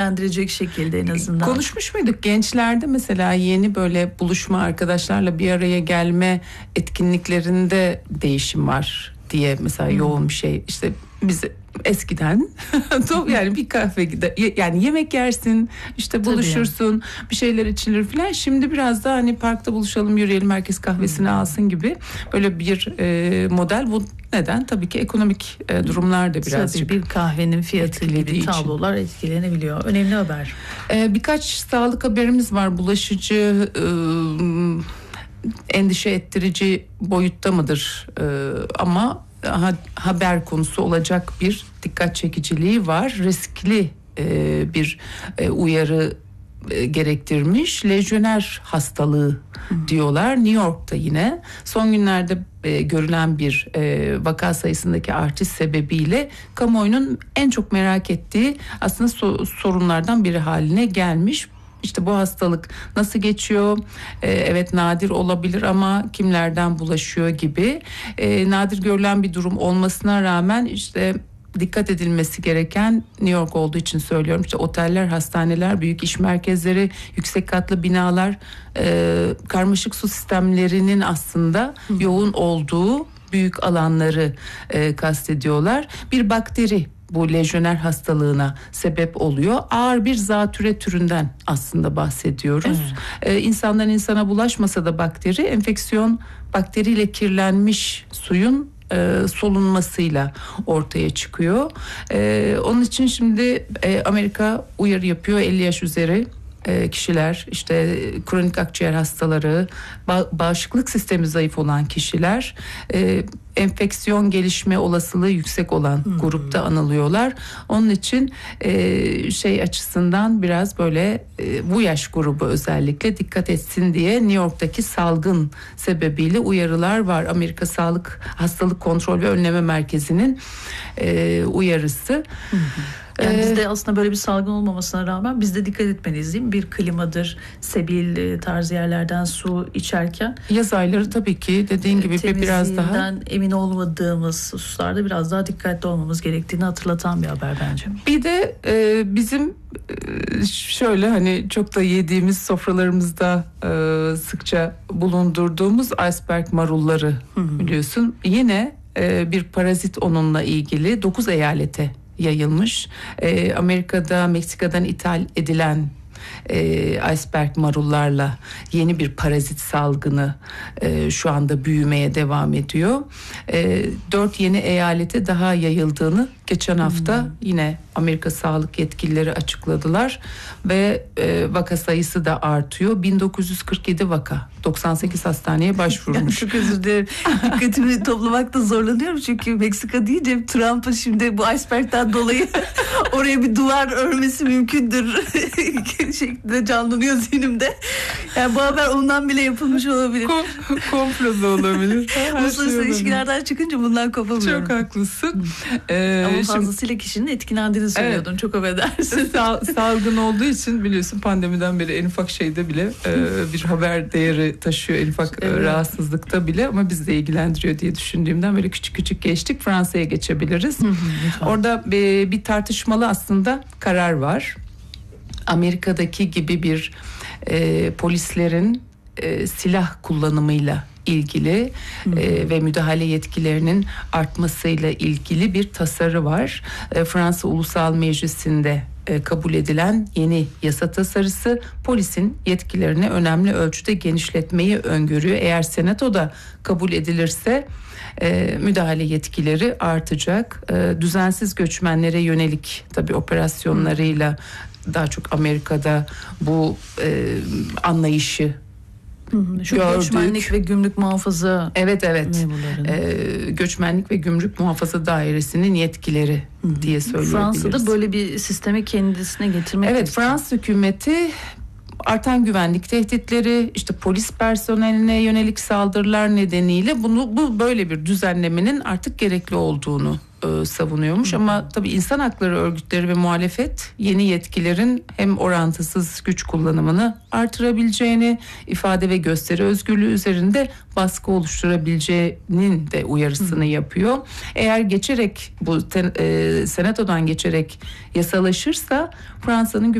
ilgilendirecek şekilde en azından. Konuşmuş muyduk gençlerde mesela yeni böyle buluşma, arkadaşlarla bir araya gelme etkinliklerinde değişim var diye mesela yoğun bir şey. İşte biz eskiden yani bir kahve gider, yani yemek yersin, işte buluşursun, bir şeyler içilir falan. Şimdi biraz daha hani parkta buluşalım, yürüyelim, herkes kahvesini alsın gibi böyle bir model. Bu neden? Tabii ki ekonomik durumlar da birazcık. Tabii bir kahvenin fiyatı gibi tablolar etkilenebiliyor. Önemli haber. Birkaç sağlık haberimiz var. Bulaşıcı, endişe ettirici boyutta mıdır? Ama haber konusu olacak bir dikkat çekiciliği var. Riskli bir uyarı gerektirmiş. Lejyoner hastalığı diyorlar. New York'ta yine son günlerde görülen bir vaka sayısındaki artış sebebiyle kamuoyunun en çok merak ettiği aslında sorunlardan biri haline gelmiş. İşte bu hastalık nasıl geçiyor? Evet, nadir olabilir ama kimlerden bulaşıyor gibi. Nadir görülen bir durum olmasına rağmen işte dikkat edilmesi gereken, New York olduğu için söylüyorum, İşte oteller, hastaneler, büyük iş merkezleri, yüksek katlı binalar, karmaşık su sistemlerinin aslında yoğun olduğu büyük alanları kastediyorlar. Bir bakteri bu lejyoner hastalığına sebep oluyor. Ağır bir zatüre türünden aslında bahsediyoruz. İnsandan insana bulaşmasa da bakteri, enfeksiyon bakteriyle kirlenmiş suyun solunmasıyla ortaya çıkıyor. Onun için şimdi Amerika uyarı yapıyor. 50 yaş üzeri kişiler, işte kronik akciğer hastaları, bağışıklık sistemi zayıf olan kişiler, enfeksiyon gelişme olasılığı yüksek olan grupta anılıyorlar. Onun için şey açısından biraz böyle bu yaş grubu özellikle dikkat etsin diye New York'taki salgın sebebiyle uyarılar var. Amerika Sağlık Hastalık Kontrol ve Önleme Merkezi'nin uyarısı. Yani bizde aslında böyle bir salgın olmamasına rağmen biz de dikkat etmeliyiz değil mi? Bir klimadır, sebil tarzı yerlerden su içerken. Yaz ayları tabii ki dediğin gibi biraz daha emin olmadığımız hususlarda biraz daha dikkatli olmamız gerektiğini hatırlatan bir haber bence. Bir de bizim şöyle hani çok da yediğimiz, sofralarımızda sıkça bulundurduğumuz iceberg marulları biliyorsun. Yine bir parazit onunla ilgili 9 eyalete yayılmış. Amerika'da, Meksika'dan ithal edilen iceberg marullarla yeni bir parazit salgını şu anda büyümeye devam ediyor. 4 yeni eyalete daha yayıldığını geçen hafta yine Amerika sağlık yetkilileri açıkladılar ve vaka sayısı da artıyor. 1947 vaka, 98 hastaneye başvurmuş. Çok özür dilerim. Dikkatimi toplamakta zorlanıyorum çünkü Meksika deyince Trump'ın şimdi bu iceberg'den dolayı oraya bir duvar örmesi mümkündür şeklinde canlanıyor zihnimde. Yani bu haber ondan bile yapılmış olabilir. Komplo da olabilir. Uluslararası ilişkilerden çıkınca bundan kopamıyorum. Çok haklısın. Ama fazlasıyla kişinin etkilendiğini söylüyordun. Evet. Çok affedersin. Salgın olduğu için biliyorsun pandemiden beri en ufak şeyde bile bir haber değeri taşıyor. En ufak rahatsızlıkta bile, ama bizi de ilgilendiriyor diye düşündüğümden böyle küçük küçük geçtik. Fransa'ya geçebiliriz. Orada bir tartışmalı aslında karar var. Amerika'daki gibi bir polislerin silah kullanımıyla ilgili ve müdahale yetkilerinin artmasıyla ilgili bir tasarı var. Fransa Ulusal Meclisi'nde kabul edilen yeni yasa tasarısı polisin yetkilerini önemli ölçüde genişletmeyi öngörüyor. Eğer Senato'da kabul edilirse müdahale yetkileri artacak. Düzensiz göçmenlere yönelik tabii operasyonlarıyla daha çok Amerika'da bu anlayışı şu göçmenlik ve gümrük muhafaza göçmenlik ve gümrük muhafaza dairesinin yetkileri diye söyleyebiliriz. Fransa'da böyle bir sistemi kendisine getirmek. Evet, Fransız hükümeti artan güvenlik tehditleri, işte polis personeline yönelik saldırılar nedeniyle bu böyle bir düzenlemenin artık gerekli olduğunu savunuyormuş. Ama tabii insan hakları örgütleri ve muhalefet yeni yetkilerin hem orantısız güç kullanımını artırabileceğini, ifade ve gösteri özgürlüğü üzerinde baskı oluşturabileceğinin de uyarısını yapıyor. Eğer geçerek bu Senato'dan geçerek yasalaşırsa Fransa'nın